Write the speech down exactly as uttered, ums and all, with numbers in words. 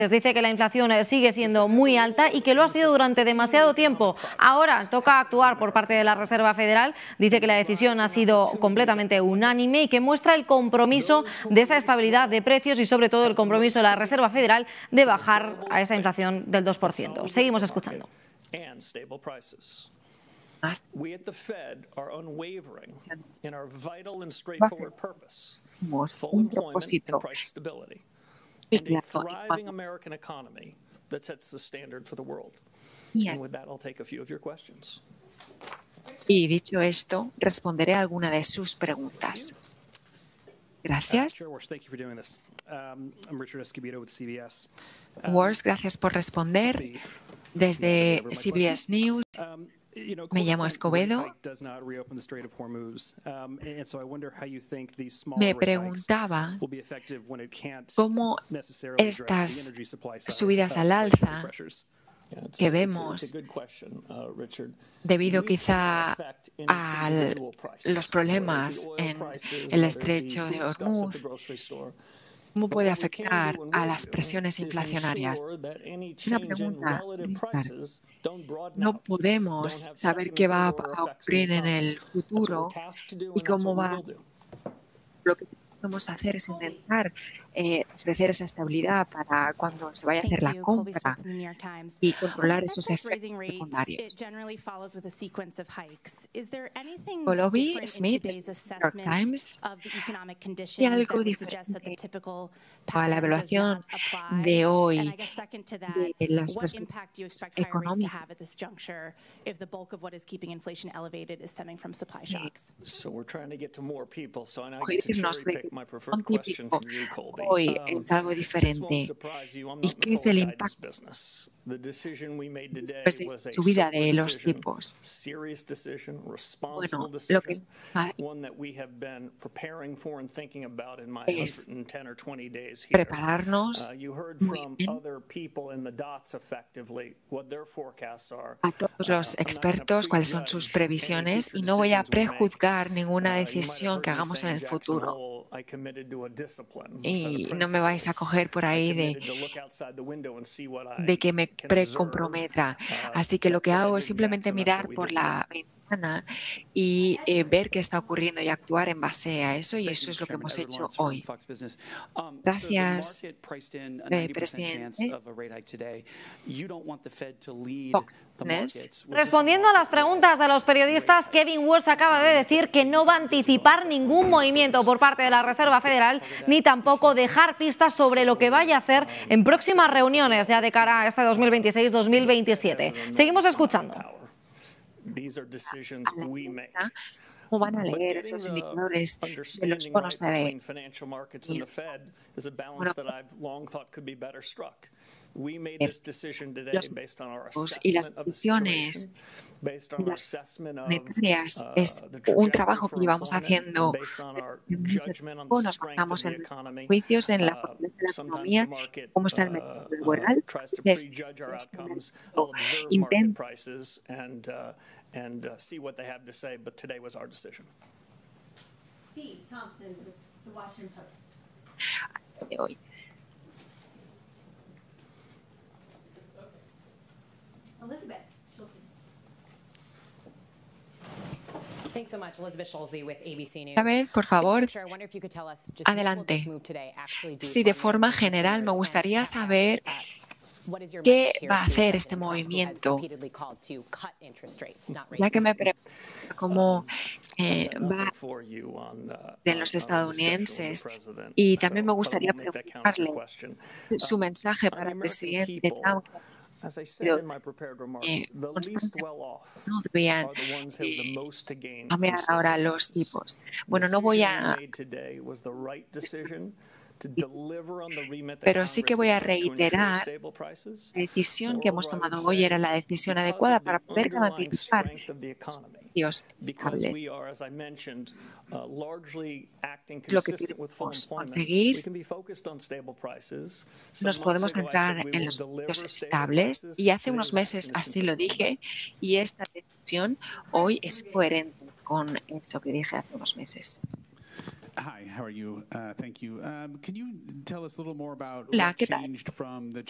Dice que la inflación sigue siendo muy alta y que lo ha sido durante demasiado tiempo. Ahora toca actuar por parte de la Reserva Federal. Dice que la decisión ha sido completamente unánime y que muestra el compromiso de esa estabilidad de precios y sobre todo el compromiso de la Reserva Federal de bajar a esa inflación del dos por ciento. Seguimos escuchando. We at the Fed are unwavering in our vital and straightforward purpose, full employment and price stability, and a thriving American economy that sets the standard for the world. And with that, I'll take a few of your questions. Y dicho esto, responderé a alguna de sus preguntas. Gracias. Sure, Worst, thank you for doing this. Um, I'm Richard Escobedo with C B S. Worst, gracias por responder. Desde C B S News. Me llamo Escobedo. Me preguntaba cómo estas subidas al alza que vemos, debido quizá a los problemas en el estrecho de Hormuz, ¿cómo puede afectar a las presiones inflacionarias? Una pregunta, no podemos saber qué va a ocurrir en el futuro y cómo va. Lo que podemos hacer es intentar eh, ofrecer esa estabilidad para cuando se vaya a hacer la compra y controlar esos efectos secundarios. Golobi, Smith, New York Times, y algo diferente a la evaluación de hoy de las perspectivas económicas. Oírnos de un típico hoy es algo diferente. ¿Y qué es el impacto después de la subida de los tipos? Bueno, lo que es prepararnos muy bien a todos los expertos cuáles son sus previsiones y no voy a prejuzgar ninguna decisión que hagamos en el futuro. Y no me vais a coger por ahí de, de que me precomprometa. Así que lo que hago es simplemente mirar por la ventana y eh, ver qué está ocurriendo y actuar en base a eso, y eso es lo que hemos hecho hoy. Gracias, eh, presidente. Fox News. Respondiendo a las preguntas de los periodistas, Kevin Warsh acaba de decir que no va a anticipar ningún movimiento por parte de la Reserva Federal ni tampoco dejar pistas sobre lo que vaya a hacer en próximas reuniones ya de cara a este dos mil veintiséis dos mil veintisiete. Seguimos escuchando. ¿Cómo van a leer esos indicadores de los bonos de los y las decisiones y las monetarias? Es un trabajo que llevamos haciendo mucho tiempo. Nos basamos en los juicios, en la fortaleza de la economía, cómo está el mercado laboral. Intento and uh, see what they have to say, but today was our decision. Steve Thompson, The Washington Post. Elizabeth. Thanks so much, Elizabeth Schulze with A B C News. A ver, por favor, adelante. Sí, de forma general me gustaría saber ¿qué va a hacer este movimiento? Ya que me pregunto cómo eh, va de los estadounidenses, y también me gustaría preguntarle su mensaje para el presidente Trump. Eh, no deberían eh, cambiar ahora los tipos. Bueno, no voy a... Pero sí que voy a reiterar, la decisión que hemos tomado hoy era la decisión adecuada para poder garantizar precios estables. Lo que queremos conseguir, nos podemos centrar en los precios estables, y hace unos meses así lo dije, y esta decisión hoy es coherente con eso que dije hace unos meses. Hi, how are you? Uh, thank you. Um, can you tell us a little more about Hola, what ¿qué tal? changed from the